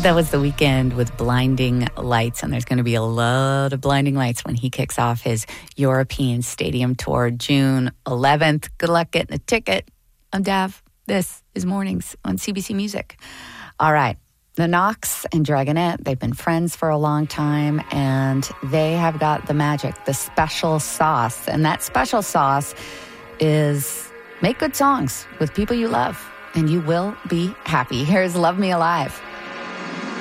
That was The Weeknd with Blinding Lights, and there's going to be a lot of blinding lights when he kicks off his European Stadium Tour June 11th. Good luck getting a ticket. I'm Dav. This is Mornings on CBC Music. All right. The Knocks and Dragonette, they've been friends for a long time, and they have got the magic, the special sauce. And that special sauce is make good songs with people you love, and you will be happy. Here's Love Me Alive.